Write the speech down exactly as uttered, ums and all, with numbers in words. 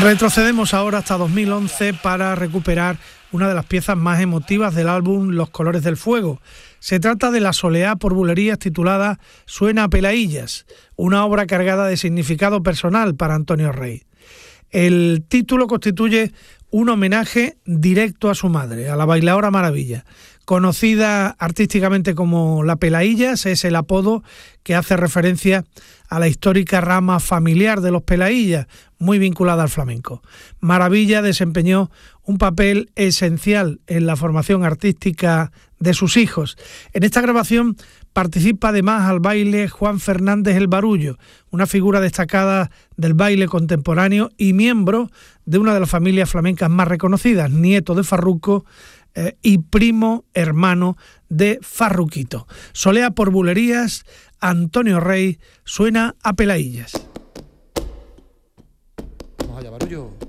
Retrocedemos ahora hasta dos mil once para recuperar una de las piezas más emotivas del álbum Los Colores del Fuego. Se trata de La Soleá por Bulerías, titulada Suena a Pelaillas, una obra cargada de significado personal para Antonio Rey. El título constituye un homenaje directo a su madre, a la bailaora Maravilla. Conocida artísticamente como La Pelaillas, es el apodo que hace referencia a la histórica rama familiar de los Pelaillas, muy vinculada al flamenco. Maravilla desempeñó un papel esencial en la formación artística de sus hijos. En esta grabación participa además al baile Juan Fernández el Barullo, una figura destacada del baile contemporáneo y miembro de una de las familias flamencas más reconocidas, nieto de Farruco eh, y primo hermano de Farruquito. Soleá por Bulerías, Antonio Rey, Suena a Pelaillas. Vamos allá, Barullo.